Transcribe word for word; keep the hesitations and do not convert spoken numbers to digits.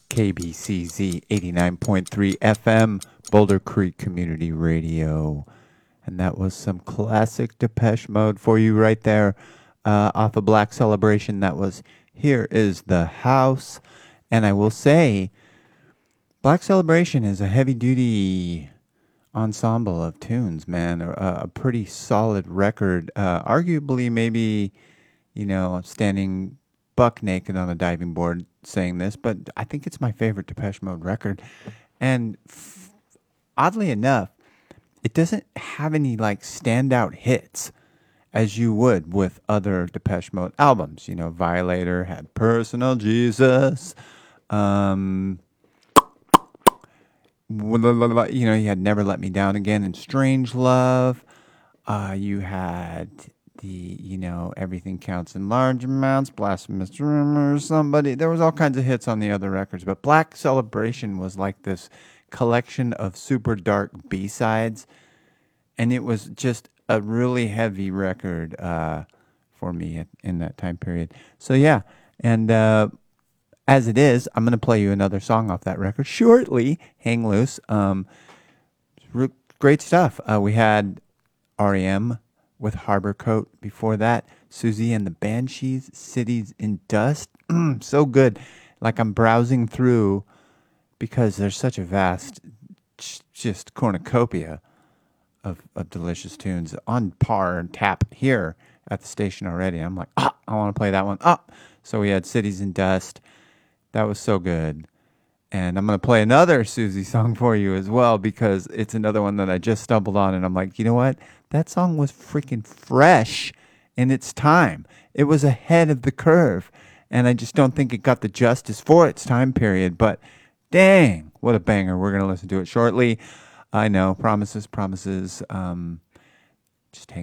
K B C Z eighty-nine point three F M, Boulder Creek Community Radio. And that was some classic Depeche Mode for you right there, uh, off of Black Celebration. That was Here Is the House. And I will say, Black Celebration is a heavy-duty ensemble of tunes, man. A, a pretty solid record. Uh, arguably, maybe, you know, standing buck naked on a diving board saying this, but I think it's my favorite Depeche Mode record. And f- oddly enough, it doesn't have any like standout hits as you would with other Depeche Mode albums. You know, Violator had Personal Jesus. Um, you know, you had Never Let Me Down Again and Strange Love. Uh, you had the, you know, Everything Counts in Large Amounts, Blasphemous Rumors, somebody. There was all kinds of hits on the other records, but Black Celebration was like this collection of super dark B-sides, and it was just a really heavy record uh, for me at, in that time period. So yeah, and uh, as it is, I'm going to play you another song off that record shortly, Hang Loose. Um, re- great stuff. Uh, we had R E M with Harbor Coat before that, Susie and the Banshees, Cities in Dust. So good. Like I'm browsing through, because there's such a vast just cornucopia of, of delicious tunes on par and tap here at the station already. I'm like, ah, I want to play that one. Ah, so we had Cities in Dust. That was so good. And I'm going to play another Susie song for you as well, because it's another one that I just stumbled on. And I'm like, you know what? That song was freaking fresh in its time. It was ahead of the curve. And I just don't think it got the justice for its time period. But dang, what a banger. We're going to listen to it shortly. I know, promises, promises. Um, just hang